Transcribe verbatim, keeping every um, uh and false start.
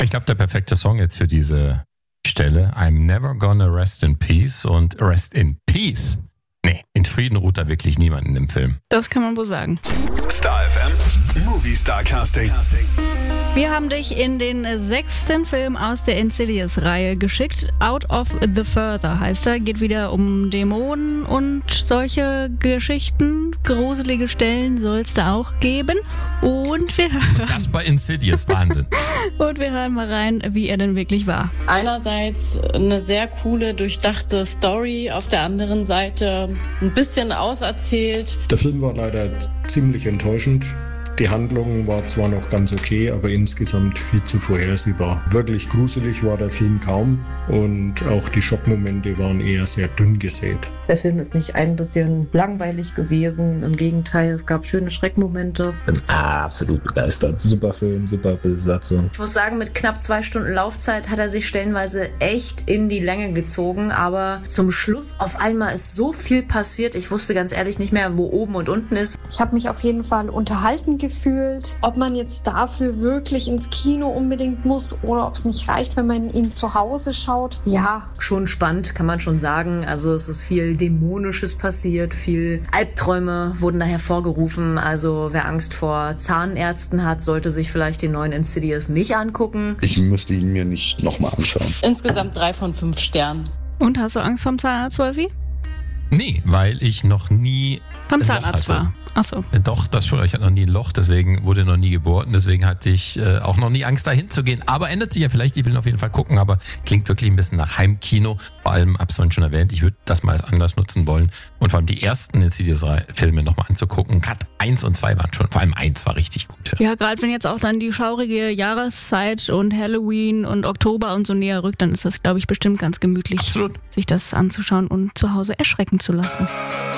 Ich glaube, der perfekte Song jetzt für diese Stelle, I'm never gonna rest in peace und rest in peace. Nee, in Frieden ruht da wirklich niemand in dem Film. Das kann man wohl sagen. Star F M, Movie Star Casting. Wir haben dich in den sechsten Film aus der Insidious-Reihe geschickt. Out of the Further heißt er. Geht wieder um Dämonen und solche Geschichten. Gruselige Stellen soll es da auch geben. Und wir hören... Das bei Insidious, Wahnsinn. Und wir hören mal rein, wie er denn wirklich war. Einerseits eine sehr coole, durchdachte Story. Auf der anderen Seite ein bisschen auserzählt. Der Film war leider ziemlich enttäuschend. Die Handlung war zwar noch ganz okay, aber insgesamt viel zu vorhersehbar. Wirklich gruselig war der Film kaum und auch die Schockmomente waren eher sehr dünn gesät. Der Film ist nicht ein bisschen langweilig gewesen, im Gegenteil, es gab schöne Schreckmomente. Bin absolut begeistert. Super Film, super Besatzung. Ich muss sagen, mit knapp zwei Stunden Laufzeit hat er sich stellenweise echt in die Länge gezogen, aber zum Schluss auf einmal ist so viel passiert, ich wusste ganz ehrlich nicht mehr, wo oben und unten ist. Ich habe mich auf jeden Fall unterhalten gefühlt. Ob man jetzt dafür wirklich ins Kino unbedingt muss oder ob es nicht reicht, wenn man ihn zu Hause schaut. Ja. Schon spannend, kann man schon sagen. Also es ist viel Dämonisches passiert, viel Albträume wurden da hervorgerufen. Also wer Angst vor Zahnärzten hat, sollte sich vielleicht den neuen Insidious nicht angucken. Ich müsste ihn mir nicht nochmal anschauen. Insgesamt drei von fünf Sternen. Und hast du Angst vom Zahnarzt, Wolfi? Nee, weil ich noch nie Beim ein Loch Zahnarzt hatte. war. Achso. Doch, das schon. Ich hatte noch nie ein Loch, deswegen wurde noch nie gebohrt. Und deswegen hatte ich äh, auch noch nie Angst, dahin zu gehen. Aber ändert sich ja vielleicht. Ich will auf jeden Fall gucken. Aber klingt wirklich ein bisschen nach Heimkino. Vor allem, hab's vorhin schon erwähnt, ich würde das mal als Anlass nutzen wollen. Und vor allem die ersten Insidious-Filme nochmal anzugucken. Cut eins und zwei waren schon. Vor allem eins war richtig gut. Ja, ja gerade wenn jetzt auch dann die schaurige Jahreszeit und Halloween und Oktober und so näher rückt, dann ist das, glaube ich, bestimmt ganz gemütlich, Absolut. sich das anzuschauen und zu Hause erschrecken zu lassen.